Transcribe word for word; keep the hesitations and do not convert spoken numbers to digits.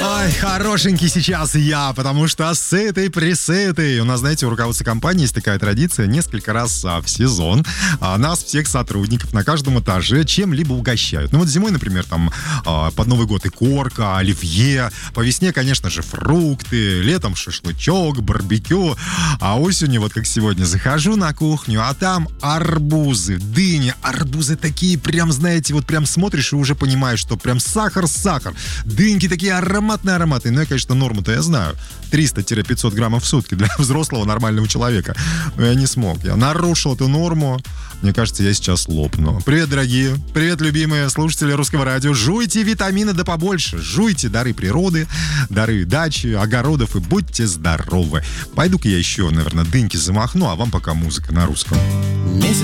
Ай, хорошенький сейчас я, потому что сытый присытый. У нас, знаете, у руководства компании есть такая традиция несколько раз а, в сезон а, нас, всех сотрудников, на каждом этаже чем-либо угощают. Ну вот зимой, например, там а, под Новый год икорка, оливье. По весне, конечно же, фрукты. Летом шашлычок, барбекю. А осенью, вот как сегодня, захожу на кухню, а там арбузы, дыни. Арбузы такие прям, знаете, вот прям смотришь и уже понимаешь, что прям сахар-сахар. Дыньки такие ароматные, ароматные. Ну, я, конечно, норму-то я знаю. триста-пятьсот граммов в сутки для взрослого нормального человека. Но я не смог. Я нарушил эту норму. Мне кажется, я сейчас лопну. Привет, дорогие. Привет, любимые слушатели Русского радио. Жуйте витамины да побольше. Жуйте дары природы, дары дачи, огородов и будьте здоровы. Пойду-ка я еще, наверное, дыньки замахну, а вам пока музыка на русском. Месяц